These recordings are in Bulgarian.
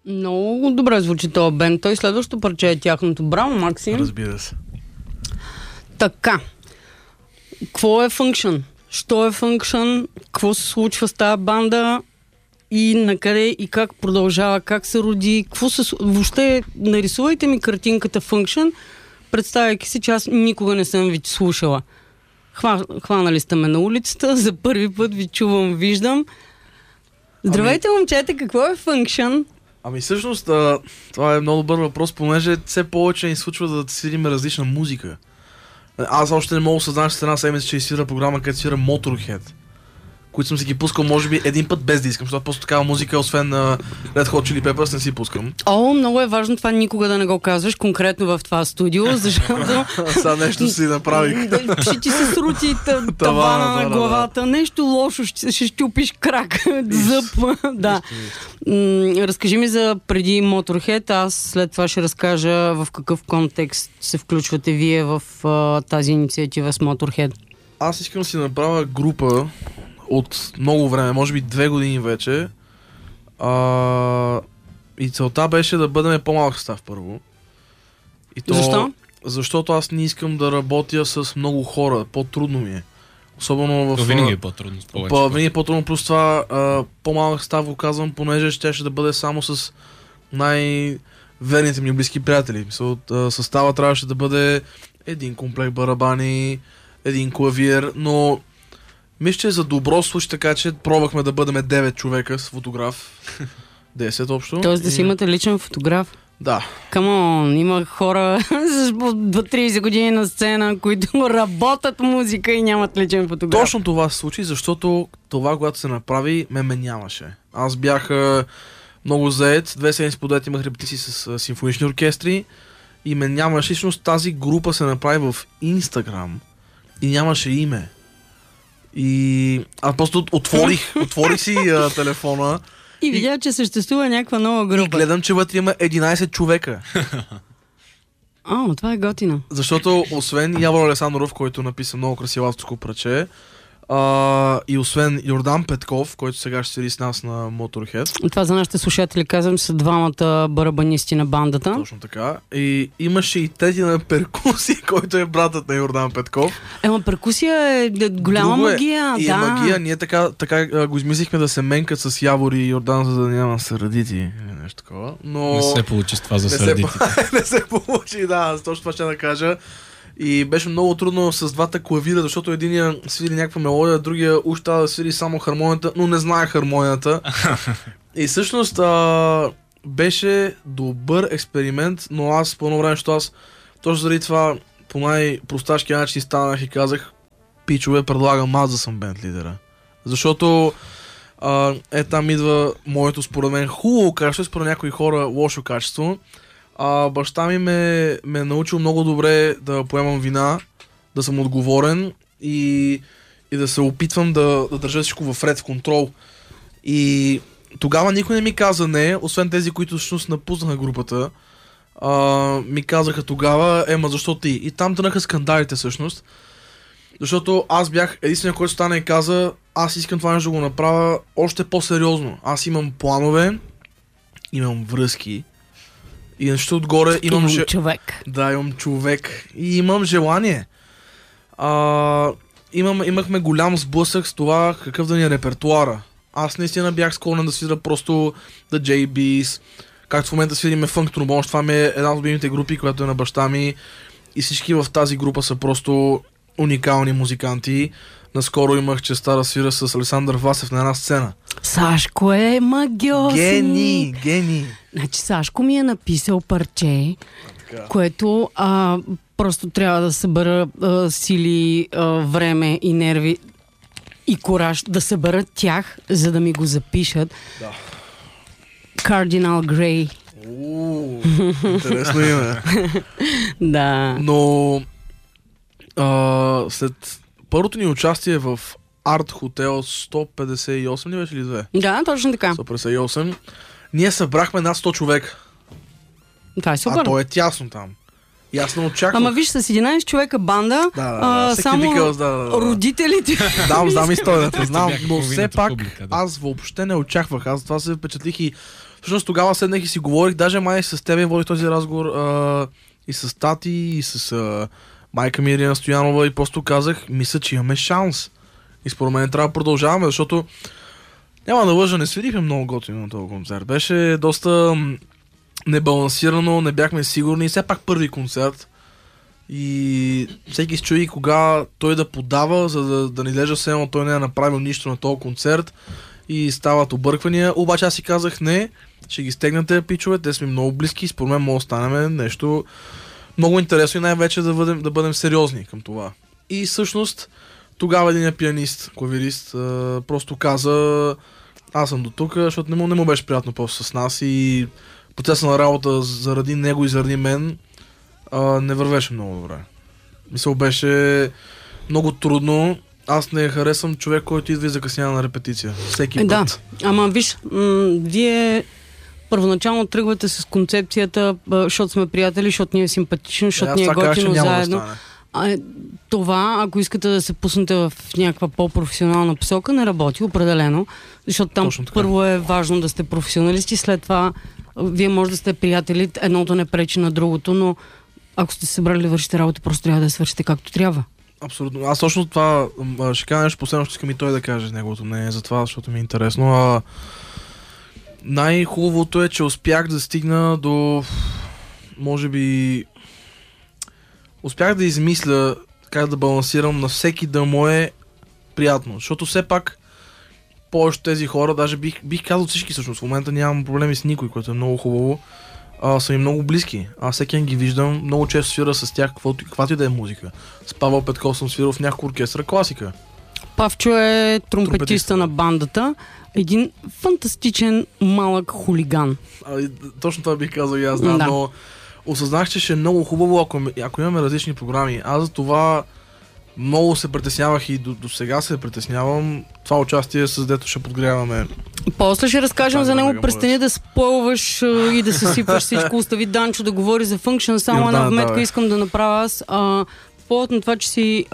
Много добре звучи този бенд. Той следващото парче е тяхното. Браво, Максим. Разбира се. Така. Какво е Function? Що е Function? Какво се случва с тази банда? И накъде и как продължава? Как се роди? Въобще нарисувайте ми картинката Function, представяйки си, че аз никога не съм ви слушала. Хванали сте ме на улицата, за първи път ви чувам, виждам. Здравейте, момчета, какво е Function? Ами всъщност, това е много добър въпрос, понеже все повече ни случва да свирим различна музика. Аз още не мога да съзнавам, че една седмица ще изсвира програма, където свира Motorhead, които съм си ги пускал може би един път без да искам, защото просто такава музика, освен на Red Hot Chili Peppers, не си пускам. Много е важно това никога да не го казваш, конкретно в това студио, защото... Сега нещо си направих. Ще ти се срути тавана на главата, нещо лошо, ще щупиш крак, зъб, да. Разкажи ми за преди Motorhead, аз след това ще разкажа в какъв контекст се включвате вие в тази инициатива с Motorhead. Аз искам да си направя група от много време, може би 2 години вече. И целта беше да бъдем по-малък състав първо. И то, защо? Защото аз не искам да работя с много хора. По-трудно ми е. Особено в... Винаги е по-трудно с повече. Винаги е по-трудно, плюс това по-малък състав го казвам, понеже ще да бъде само с най-верните ми близки приятели. Състава трябваше да бъде един комплект барабани, един клавиер, но мисля, че за добро случай така, че пробвахме да бъдем 9 човека с фотограф. 10 общо. Тоест да си имате личен фотограф? Да. Камон, има хора с 30 години на сцена, които работят музика и нямат личен фотограф. Точно това се случи, защото това, когато се направи, ме нямаше. Аз бях много заед, 2 седмици подет имах репетиции с симфонични оркестри и ме нямаше. Всъщност тази група се направи в Инстаграм и нямаше име. И аз просто отворих си телефона и видя, че съществува някаква нова група. И гледам, че вътре има 11 човека. Това е готино. Защото освен Явор Александров, който написа много красиво авторско парче, и освен Йордан Петков, който сега ще седи с нас на Motorhead. Това за нашите слушатели казвам, са двамата барабанисти на бандата. Точно така. И имаше и третия на перкусия, който е братът на Йордан Петков. Перкусия е голяма магия. И магия. Ние така го измислихме да се менкат с Явор и Йордан, за да няма сърдити. Нещо такова. Но... Не се получи с това за сърдитите. Не се получи, да. Точно това ще да кажа. И беше много трудно с двата клавира, защото единия свири някаква мелодия, другия уж трябва да свири само хармонията, но не знае хармонията. И всъщност беше добър експеримент, но аз по едно време, защото аз точно заради това по най-просташкия начин станах и казах: пичове, предлагам аз да съм бенд лидера. Защото там идва моето според мен хубаво качество, според някои хора лошо качество. Баща ми ме е научил много добре да поемам вина, да съм отговорен и да се опитвам да държа всичко в ред, в контрол. И тогава никой не ми каза не, освен тези, които всъщност напуснаха групата. Ми казаха тогава: защо ти? И там тънаха скандалите всъщност. Защото аз бях единствения, който стана и каза: аз искам това нещо да го направя още по-сериозно. Аз имам планове, имам връзки. И нещо отгоре имам човек. Да, имам човек. И имам желание. Имахме голям сблъсък с това какъв да ни е репертуара. Аз наистина бях склонен да свира просто The JBs, както в момента свириме Funk Trombone. Това ми е една от любимите групи, която е на баща ми. И всички в тази група са просто уникални музиканти. Наскоро имах честа да свира с Александър Васев на една сцена. Сашко е магиосник. Гений. Значи Сашко ми е написал парче, което просто трябва да събера сили, време и нерви и кораж да съберат тях, за да ми го запишат. Да. Cardinal Grey. Интересно име. Да. Но след първото ни участие в Арт Хотел 158 ли беше ли 2? Да, точно така. 158. Ние събрахме над 100 човека. Това е супер. То е тясно там. И аз не очаквах. Ама виж, с 11 човека банда, само родителите... Знам историята, знам, Бяха но все половината пак публика, да. аз въобще не очаквах. Аз това се впечатлих и всъщност тогава седнах и си говорих, даже май с тебе водих този разговор и с тати, и с майка ми Ирина Стоянова и просто казах, мисля, че имаме шанс. И според мен трябва да продължаваме, защото няма да лъжа, не свирихме много готино на този концерт. Беше доста небалансирано, не бяхме сигурни. Все пак първи концерт. И всеки се чуди кога той да подава, за да ни лежа все едно, той не е направил нищо на този концерт. И стават обърквания. Обаче аз си казах, не, ще ги стегнете, пичове, те сме много близки и според мен може да станем нещо много интересно и най-вече да бъдем сериозни към това. И всъщност тогава един пианист, клавирист, просто каза, аз съм до тук, защото не му беше приятно просто с нас и процесът на работа заради него и заради мен не вървеше много добре. Мисъл, беше много трудно. Аз не харесвам човек, който идва и закъснява на репетиция. Всеки път. Да, ама виж, вие първоначално тръгвате с концепцията, защото сме приятели, защото ни е симпатично, защото ни е готино заедно. Това, ако искате да се пуснете в някаква по-професионална посока, не работи определено, защото там първо е важно да сте професионалисти, след това вие може да сте приятели, едното не пречи на другото, но ако сте се събрали да вършите работа, просто трябва да я свършите както трябва. Абсолютно. Аз точно това ще кажа нещо последно, ще искам и той да каже неговото мнение за това, защото ми е интересно. Най-хубавото е, че успях да стигна до, може би, успях да измисля как да балансирам на всеки да му е приятно, защото все пак повече тези хора, даже бих казал всички всъщност, в момента нямам проблеми с никой, което е много хубаво, са ми много близки. Аз всеки ден ги виждам, много често свира с тях, каквато и да е музика. С Павел Петков съм свирал в няколко оркестра класика. Павчо е тромпетиста на бандата. Един фантастичен малък хулиган. Точно това бих казал и аз, да. Но осъзнах, че ще е много хубаво, ако имаме различни програми. Аз за това много се притеснявах и до сега се притеснявам. Това участие, с дето ще подгряваме. После ще разкажем за него. Престани да спойваш и да се сипваш всичко. Остави Данчо да говори за Function. Само една вметка искам да направя аз. Повод на това, че си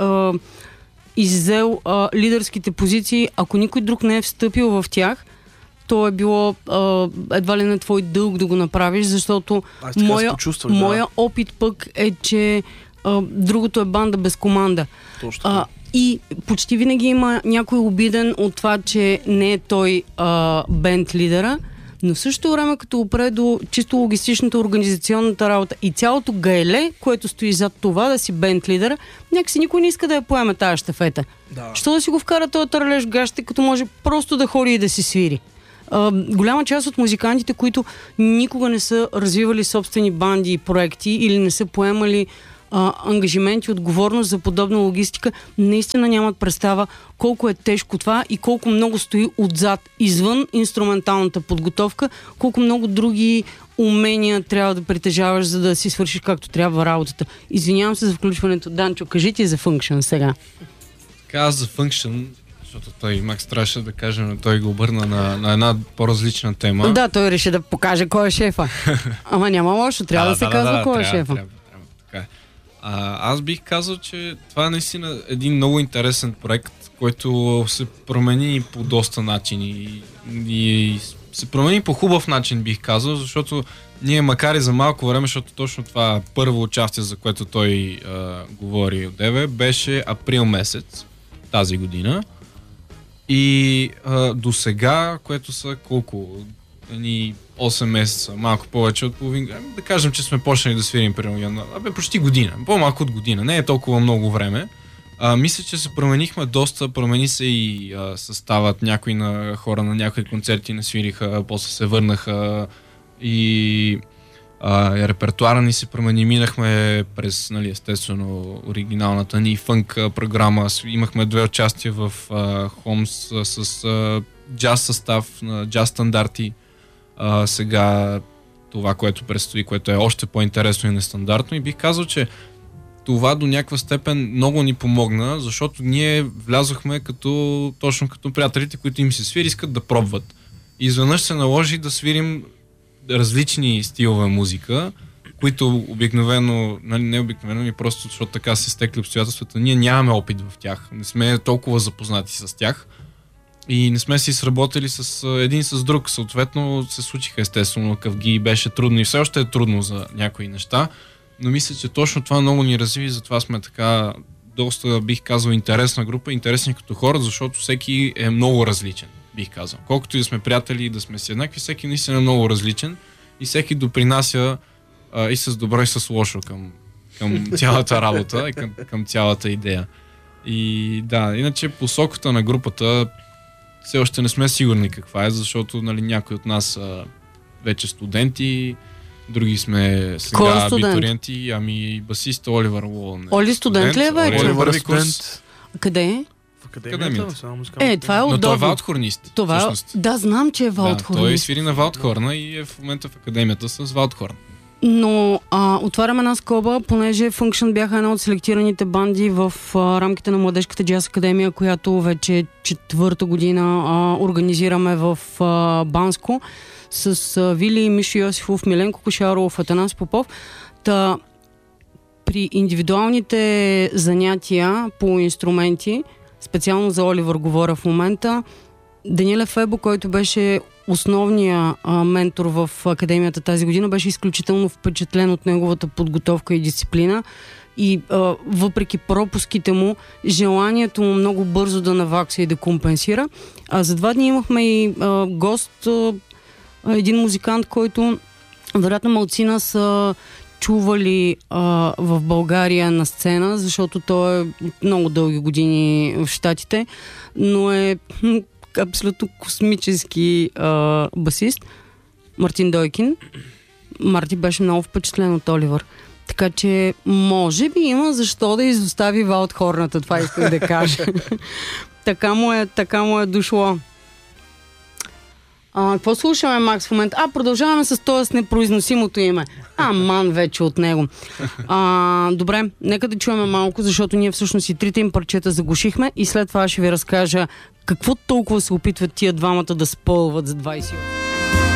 иззел лидерските позиции, ако никой друг не е встъпил в тях, то е било едва ли не твой дълг да го направиш, защото моя опит пък е, че другото е банда без команда. И почти винаги има някой обиден от това, че не е той бенд лидера, но в същото време, като опре до чисто логистичната, организационната работа и цялото гаеле, което стои зад това да си бенд лидера, някакси никой не иска да я поеме тази щафета. Що да си го вкара този търлеж гащите, като може просто да ходи и да си свири? Голяма част от музикантите, които никога не са развивали собствени банди и проекти или не са поемали ангажименти, отговорност за подобна логистика, наистина нямат представа колко е тежко това и колко много стои отзад, извън инструменталната подготовка, колко много други умения трябва да притежаваш, за да си свършиш както трябва работата. Извинявам се за включването. Данчо, кажи ти за Function сега. Така, за Function, защото той Макс трябваше да каже, но той го обърна на една по-различна тема. Да, той реши да покаже кой е шефа. Ама няма лошо, трябва да се казва кой е шефа. Така. Аз бих казал, че това е наистина един много интересен проект, който се промени по доста начини и се промени по хубав начин, бих казал, защото ние, макар и за малко време, защото точно това първо участие, за което той говори от тебе, беше април месец тази година и до сега, което са колко? 8 месеца, малко повече от половин. Да кажем, че сме почнали да свирим примерно почти година, по-малко от година, не е толкова много време. Мисля, че се променихме доста, промени се и съставът, някои на хора на някои концерти не свириха, после се върнаха и репертуара ни се промени, минахме през, нали, естествено, оригиналната ни фънк програма, имахме 2 участия в Хомс с джаз състав, на джаз стандарти. Сега това, което предстои, което е още по-интересно и нестандартно, и бих казал, че това до някаква степен много ни помогна, защото ние влязохме точно като приятелите, които им се свири, искат да пробват. И изведнъж се наложи да свирим различни стилове музика, които обикновено, нали, не обикновено, и просто защото така се стекли обстоятелствата, ние нямаме опит в тях, не сме толкова запознати с тях и не сме си сработили с един с друг. Съответно се случиха естествено къвги, беше трудно и все още е трудно за някои неща, но мисля, че точно това много ни разви, затова сме така доста, бих казал, интересна група, интересни като хора, защото всеки е много различен, бих казал. Колкото и да сме приятели и да сме си еднакви, всеки наистина е много различен и всеки допринася и с добро и с лошо към цялата работа и към цялата идея. И да, иначе посоката на групата все още не сме сигурни каква е, защото нали, някои от нас са вече студенти, други сме сега абитуриенти, ами басиста Оливър Уолън. Оли студент ли е вече? Оливър е студент. Къде е? В академията. Това е удобно. Но той е валдхорнист. Да, знам, че е валдхорнист. Той свири на валдхорна и е в момента в академията с валдхорн. Но отварям една скоба, понеже Function бяха една от селектираните банди в рамките на Младежката джаз академия, която вече 4-та година организираме в Банско с Вили, Мишо Йосифов, Миленко Кошаров, Атанас Попов. При индивидуалните занятия по инструменти, специално за Оливър говоря в момента, Даниел Фебо, който беше основният ментор в академията тази година, беше изключително впечатлен от неговата подготовка и дисциплина и въпреки пропуските му, желанието му много бързо да навакса и да компенсира. За 2 дни имахме и гост, един музикант, който вероятно малцина са чували в България на сцена, защото той е много дълги години в Щатите, но е абсолютно космически басист. Мартин Дойкин. Марти беше много впечатлен от Оливър. Така че може би има защо да изостави валдхорната, това искам да кажа. така му е дошло. Какво слушаме, Макс, в момента? Продължаваме с това с непроизносимото име. Ман вече от него. Добре, нека да чуем малко, защото ние всъщност и 3-те им парчета заглушихме и след това ще ви разкажа какво толкова се опитват тия двамата да спълват за 20.